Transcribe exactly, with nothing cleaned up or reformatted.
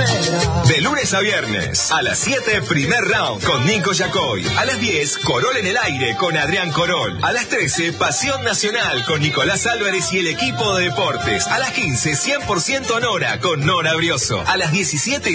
De lunes a viernes, a las siete, primer round con Nico Yacoy. A las diez, Corol en el aire con Adrián Corol. A las trece, Pasión Nacional con Nicolás Álvarez y el equipo de deportes. A las quince, cien por ciento Nora con Nora Brioso. A las diecisiete,